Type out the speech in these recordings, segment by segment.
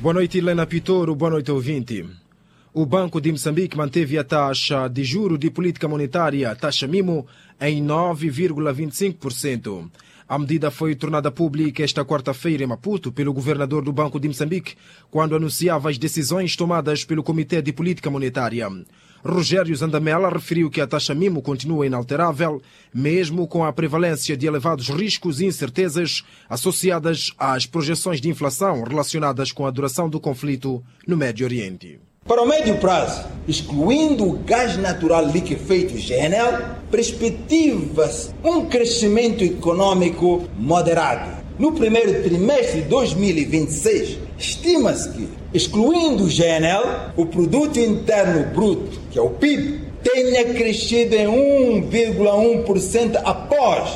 Boa noite, Helena Pitoro. Boa noite, ouvinte. O Banco de Moçambique manteve a taxa de juro de política monetária, taxa MIMO, em 9,25%. A medida foi tornada pública esta quarta-feira em Maputo pelo governador do Banco de Moçambique, quando anunciava as decisões tomadas pelo Comitê de Política Monetária. Rogério Zandamela referiu que a taxa MIMO continua inalterável, mesmo com a prevalência de elevados riscos e incertezas associadas às projeções de inflação relacionadas com a duração do conflito no Médio Oriente. Para o médio prazo, excluindo o gás natural liquefeito GNL, perspectiva-se um crescimento econômico moderado. No primeiro trimestre de 2026, estima-se que, excluindo o GNL, o Produto Interno Bruto, que é o PIB, tenha crescido em 1,1% após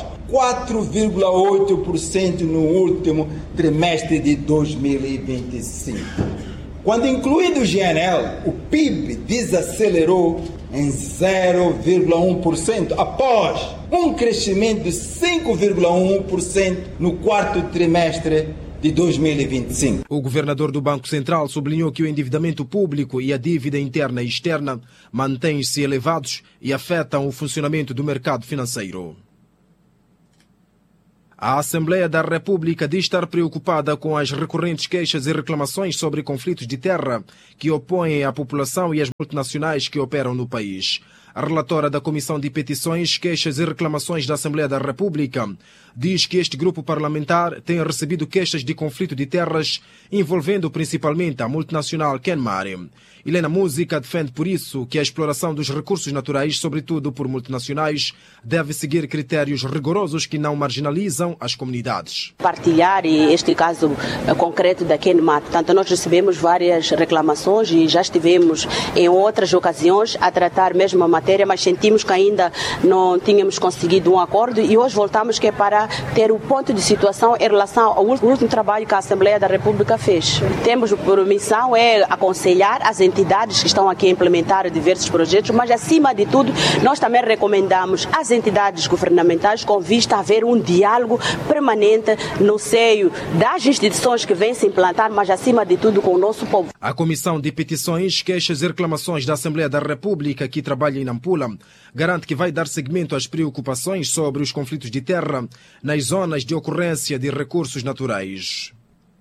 4,8% no último trimestre de 2025. Quando incluído o GNL, o PIB desacelerou em 0,1% após um crescimento de 5,1% no quarto trimestre de 2025. O governador do Banco Central sublinhou que o endividamento público e a dívida interna e externa mantêm-se elevados e afetam o funcionamento do mercado financeiro. A Assembleia da República diz estar preocupada com as recorrentes queixas e reclamações sobre conflitos de terra que opõem a população e as multinacionais que operam no país. A relatora da Comissão de Petições, Queixas e Reclamações da Assembleia da República diz que este grupo parlamentar tem recebido queixas de conflito de terras envolvendo principalmente a multinacional Kenmare. Helena Música defende por isso que a exploração dos recursos naturais, sobretudo por multinacionais, deve seguir critérios rigorosos que não marginalizam as comunidades. Partilhar este caso concreto da Kenmare. Portanto, nós recebemos várias reclamações e já estivemos em outras ocasiões a tratar mesmo a matéria, mas sentimos que ainda não tínhamos conseguido um acordo e hoje voltamos que é para ter o ponto de situação em relação ao último trabalho que a Assembleia da República fez. Temos por missão aconselhar as entidades que estão aqui a implementar diversos projetos, mas acima de tudo nós também recomendamos às entidades governamentais com vista a haver um diálogo permanente no seio das instituições que vêm se implantar, mas acima de tudo com o nosso povo. A Comissão de Petições, Queixas e Reclamações da Assembleia da República, que trabalha em Nampula, garante que vai dar seguimento às preocupações sobre os conflitos de terra nas zonas de ocorrência de recursos naturais.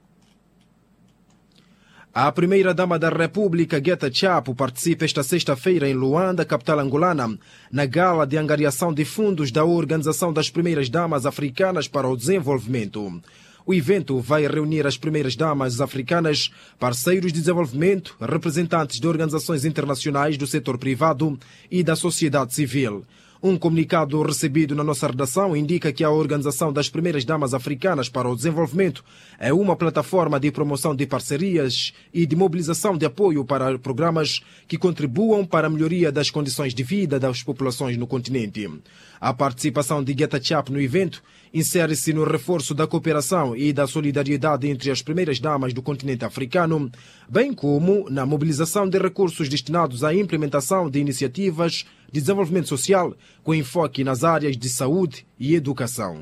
A primeira-dama da República, Guetta Chapo, participa esta sexta-feira em Luanda, capital angolana, na gala de angariação de fundos da Organização das Primeiras Damas Africanas para o Desenvolvimento. O evento vai reunir as primeiras damas africanas, parceiros de desenvolvimento, representantes de organizações internacionais do setor privado e da sociedade civil. Um comunicado recebido na nossa redação indica que a Organização das Primeiras Damas Africanas para o Desenvolvimento é uma plataforma de promoção de parcerias e de mobilização de apoio para programas que contribuam para a melhoria das condições de vida das populações no continente. A participação de Guetta Chapo no evento insere-se no reforço da cooperação e da solidariedade entre as primeiras damas do continente africano, bem como na mobilização de recursos destinados à implementação de iniciativas de desenvolvimento social com enfoque nas áreas de saúde e educação.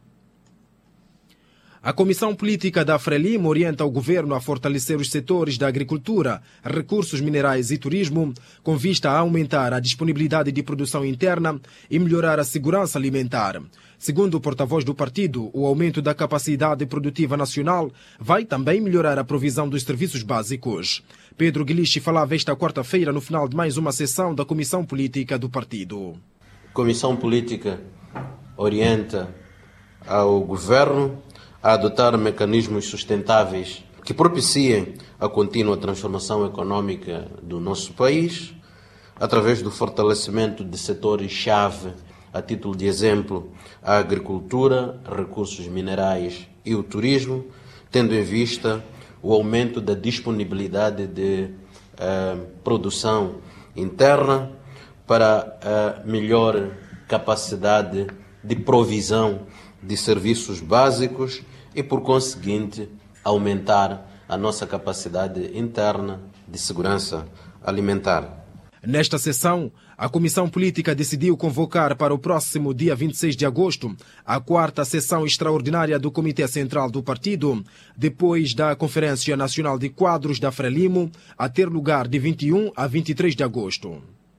A Comissão Política da Frelimo orienta o governo a fortalecer os setores da agricultura, recursos minerais e turismo, com vista a aumentar a disponibilidade de produção interna e melhorar a segurança alimentar. Segundo o porta-voz do partido, o aumento da capacidade produtiva nacional vai também melhorar a provisão dos serviços básicos. Pedro Guilichi falava esta quarta-feira no final de mais uma sessão da Comissão Política do partido. A Comissão Política orienta ao governo a adotar mecanismos sustentáveis que propiciem a contínua transformação econômica do nosso país, através do fortalecimento de setores-chave, a título de exemplo, a agricultura, recursos minerais e o turismo, tendo em vista o aumento da disponibilidade de produção interna para a melhor capacidade de provisão de serviços básicos e, por conseguinte, aumentar a nossa capacidade interna de segurança alimentar. Nesta sessão, a Comissão Política decidiu convocar para o próximo dia 26 de agosto a 4ª sessão extraordinária do Comitê Central do Partido, depois da Conferência Nacional de Quadros da Frelimo, a ter lugar de 21 a 23 de agosto.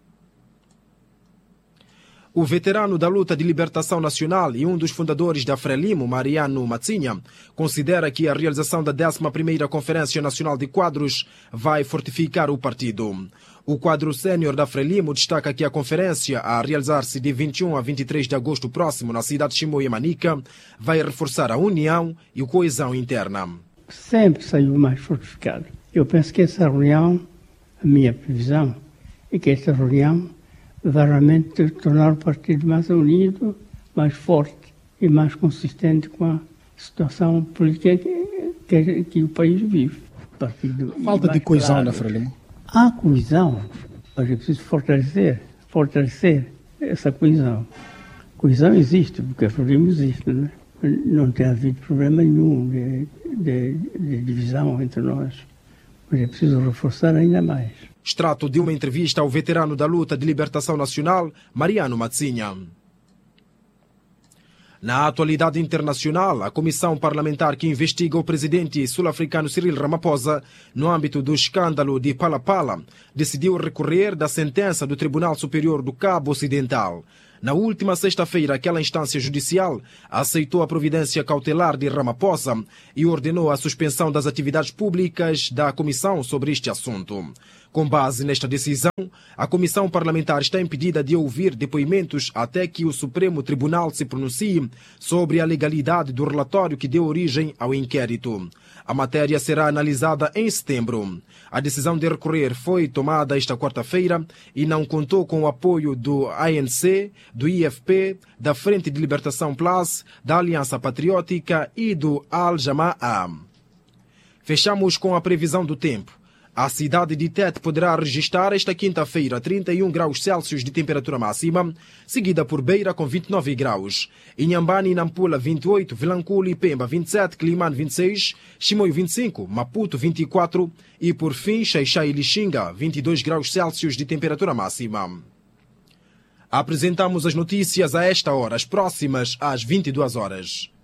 O veterano da luta de libertação nacional e um dos fundadores da Frelimo, Mariano Matsinha, considera que a realização da 11ª Conferência Nacional de Quadros vai fortificar o partido. O quadro sénior da Frelimo destaca que a conferência, a realizar-se de 21 a 23 de agosto próximo na cidade de Chimoio e Manica, vai reforçar a união e a coesão interna. Sempre saiu mais fortificado. Eu penso que essa reunião, a minha previsão, é que esta reunião vai realmente tornar o partido mais unido, mais forte e mais consistente com a situação política que o país vive. Falta de coesão na Frelimo? Há coesão, mas é preciso fortalecer essa coesão. Coesão existe, porque a Frelimo existe, não é? Não tem havido problema nenhum de divisão entre nós, mas é preciso reforçar ainda mais. Extrato de uma entrevista ao veterano da luta de libertação nacional, Mariano Matsinha. Na atualidade internacional, a comissão parlamentar que investiga o presidente sul-africano Cyril Ramaphosa no âmbito do escândalo de Phala-Phala decidiu recorrer da sentença do Tribunal Superior do Cabo Ocidental. Na última sexta-feira, aquela instância judicial aceitou a providência cautelar de Ramaphosa e ordenou a suspensão das atividades públicas da comissão sobre este assunto. Com base nesta decisão, a comissão parlamentar está impedida de ouvir depoimentos até que o Supremo Tribunal se pronuncie sobre a legalidade do relatório que deu origem ao inquérito. A matéria será analisada em setembro. A decisão de recorrer foi tomada esta quarta-feira e não contou com o apoio do ANC, do IFP, da Frente de Libertação Plus, da Aliança Patriótica e do Al-Jama'a. Fechamos com a previsão do tempo. A cidade de Tete poderá registrar esta quinta-feira 31 graus Celsius de temperatura máxima, seguida por Beira com 29 graus. Inhambane e Nampula 28, Vilanculo e Pemba 27, Climane 26, Chimoio 25, Maputo 24 e por fim Xai-Xai e Lixinga 22 graus Celsius de temperatura máxima. Apresentamos as notícias a esta hora, as próximas às 22 horas.